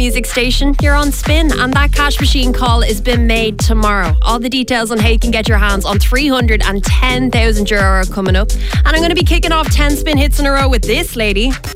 Music station, you're on Spin, and that cash machine call is being made tomorrow. All the details on how you can get your hands on €310,000 are coming up. And I'm going to be kicking off 10 spin hits in a row with this lady.